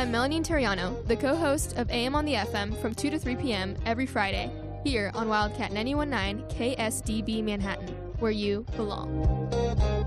I'm Melanie Terriano, the co-host of AM on the FM from 2 to 3 p.m. every Friday, here on Wildcat 91.9 KSDB Manhattan, where you belong.